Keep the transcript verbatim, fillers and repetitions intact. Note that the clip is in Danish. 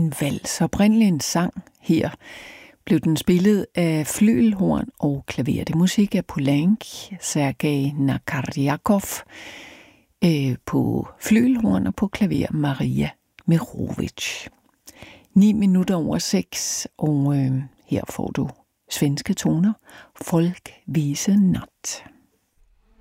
en vals, oprindeligt en sang. Her blev den spillet af flyghelhorn og klaver. Det musik af Poulenc, Sergej Nakarjakov øh, på flyghelhorn og på klaver Maria Meerovich. Ni minutter over seks, og øh, her får du svenske toner. Folkvise nat.